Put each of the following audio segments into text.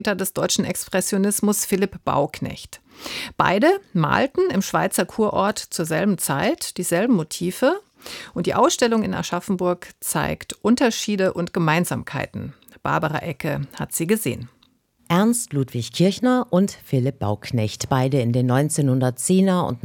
des deutschen Expressionismus Philipp Bauknecht. Beide malten im Schweizer Kurort zur selben Zeit dieselben Motive und die Ausstellung in Aschaffenburg zeigt Unterschiede und Gemeinsamkeiten. Barbara Ecke hat sie gesehen. Ernst Ludwig Kirchner und Philipp Bauknecht, beide in den 1910er und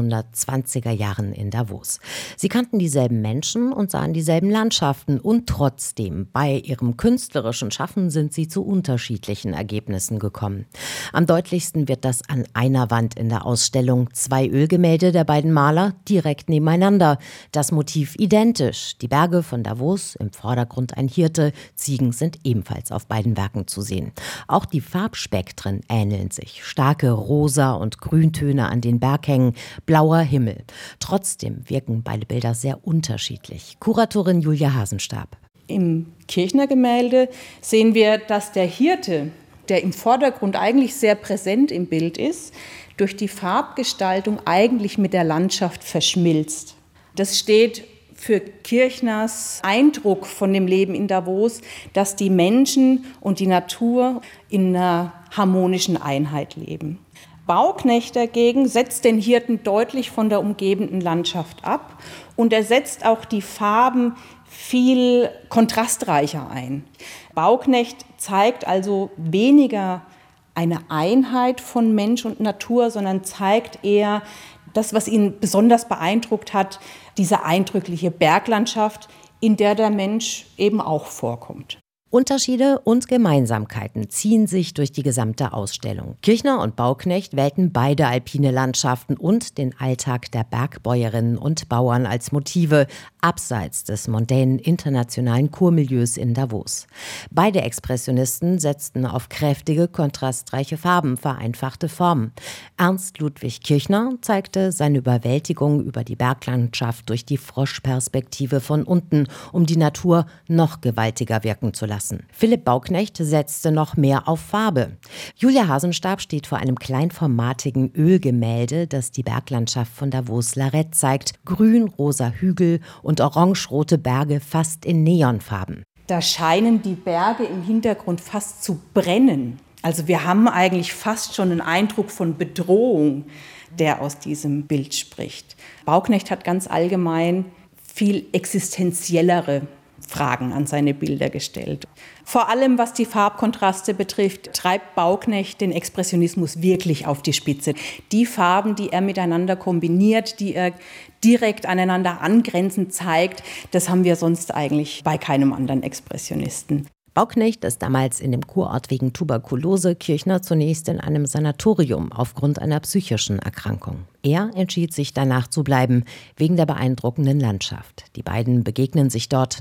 1920er Jahren in Davos. Sie kannten dieselben Menschen und sahen dieselben Landschaften und trotzdem, bei ihrem künstlerischen Schaffen sind sie zu unterschiedlichen Ergebnissen gekommen. Am deutlichsten wird das an einer Wand in der Ausstellung. 2 Ölgemälde der beiden Maler direkt nebeneinander. Das Motiv identisch. Die Berge von Davos, im Vordergrund ein Hirte, Ziegen sind ebenfalls auf beiden Werken zu sehen. Auch die Farbspektren ähneln sich. Starke Rosa- und Grüntöne an den Berghängen, blauer Himmel. Trotzdem wirken beide Bilder sehr unterschiedlich. Kuratorin Julia Hasenstab. Im Kirchner-Gemälde sehen wir, dass der Hirte, der im Vordergrund eigentlich sehr präsent im Bild ist, durch die Farbgestaltung eigentlich mit der Landschaft verschmilzt. Das steht für Kirchners Eindruck von dem Leben in Davos, dass die Menschen und die Natur in einer harmonischen Einheit leben. Bauknecht dagegen setzt den Hirten deutlich von der umgebenden Landschaft ab und er setzt auch die Farben viel kontrastreicher ein. Bauknecht zeigt also weniger eine Einheit von Mensch und Natur, sondern zeigt eher das, was ihn besonders beeindruckt hat, diese eindrückliche Berglandschaft, in der der Mensch eben auch vorkommt. Unterschiede und Gemeinsamkeiten ziehen sich durch die gesamte Ausstellung. Kirchner und Bauknecht wählten beide alpine Landschaften und den Alltag der Bergbäuerinnen und Bauern als Motive, abseits des mondänen internationalen Kurmilieus in Davos. Beide Expressionisten setzten auf kräftige, kontrastreiche Farben, vereinfachte Formen. Ernst Ludwig Kirchner zeigte seine Überwältigung über die Berglandschaft durch die Froschperspektive von unten, um die Natur noch gewaltiger wirken zu lassen. Philipp Bauknecht setzte noch mehr auf Farbe. Julia Hasenstab steht vor einem kleinformatigen Ölgemälde, das die Berglandschaft von Davos-Larette zeigt. Grün-rosa Hügel und orange-rote Berge fast in Neonfarben. Da scheinen die Berge im Hintergrund fast zu brennen. Also wir haben eigentlich fast schon einen Eindruck von Bedrohung, der aus diesem Bild spricht. Bauknecht hat ganz allgemein viel existenziellere Fragen an seine Bilder gestellt. Vor allem, was die Farbkontraste betrifft, treibt Bauknecht den Expressionismus wirklich auf die Spitze. Die Farben, die er miteinander kombiniert, die er direkt aneinander angrenzend zeigt, das haben wir sonst eigentlich bei keinem anderen Expressionisten. Bauknecht ist damals in dem Kurort wegen Tuberkulose, Kirchner zunächst in einem Sanatorium aufgrund einer psychischen Erkrankung. Er entschied sich danach zu bleiben, wegen der beeindruckenden Landschaft. Die beiden begegnen sich dort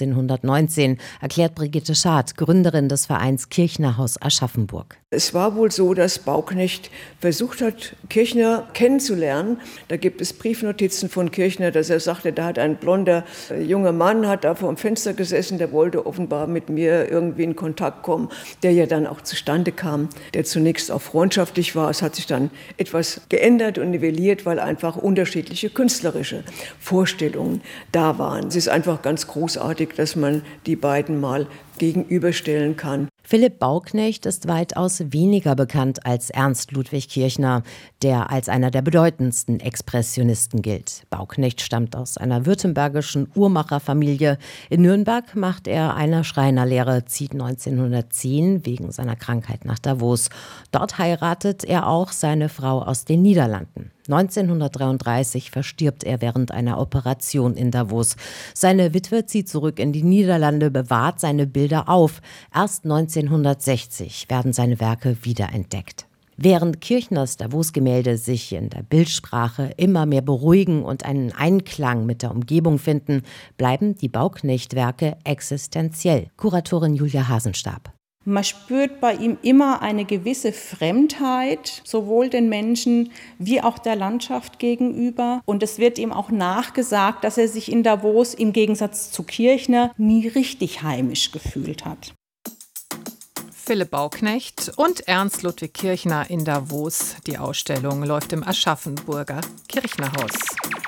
1919, erklärt Brigitte Schad, Gründerin des Vereins Kirchnerhaus Aschaffenburg. Es war wohl so, dass Bauknecht versucht hat, Kirchner kennenzulernen. Da gibt es Briefnotizen von Kirchner, dass er sagte, da hat ein blonder junger Mann, hat da vor dem Fenster gesessen, der wollte offenbar mit mir irgendwie in Kontakt kommen, der ja dann auch zustande kam, der zunächst auch freundschaftlich war. Es hat sich dann etwas geändert und nivelliert, weil einfach unterschiedliche künstlerische Vorstellungen da waren. Es ist einfach ganz großartig, dass man die beiden mal gegenüberstellen kann. Philipp Bauknecht ist weitaus weniger bekannt als Ernst Ludwig Kirchner, der als einer der bedeutendsten Expressionisten gilt. Bauknecht stammt aus einer württembergischen Uhrmacherfamilie. In Nürnberg macht er eine Schreinerlehre, zieht 1910 wegen seiner Krankheit nach Davos. Dort heiratet er auch seine Frau aus den Niederlanden. 1933 verstirbt er während einer Operation in Davos. Seine Witwe zieht zurück in die Niederlande, bewahrt seine Bilder auf. Erst 1960 werden seine Werke wiederentdeckt. Während Kirchners Davos-Gemälde sich in der Bildsprache immer mehr beruhigen und einen Einklang mit der Umgebung finden, bleiben die Bauknecht-Werke existenziell. Kuratorin Julia Hasenstab. Man spürt bei ihm immer eine gewisse Fremdheit, sowohl den Menschen wie auch der Landschaft gegenüber. Und es wird ihm auch nachgesagt, dass er sich in Davos im Gegensatz zu Kirchner nie richtig heimisch gefühlt hat. Philipp Bauknecht und Ernst Ludwig Kirchner in Davos. Die Ausstellung läuft im Aschaffenburger Kirchnerhaus.